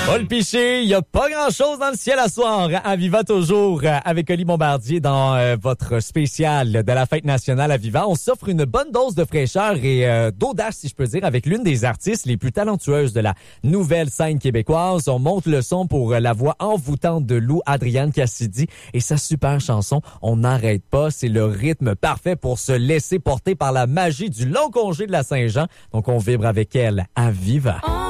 Paul Piché, il n'y a pas grand-chose dans le ciel à soir. À Viva toujours avec Oli Bombardier dans votre spécial de la fête nationale à Viva. On s'offre une bonne dose de fraîcheur et d'audace, si je peux dire, avec l'une des artistes les plus talentueuses de la nouvelle scène québécoise. On monte le son pour la voix envoûtante de Lou Adrienne Cassidy et sa super chanson « On n'arrête pas ». C'est le rythme parfait pour se laisser porter par la magie du long congé de la Saint-Jean. Donc on vibre avec elle à Viva.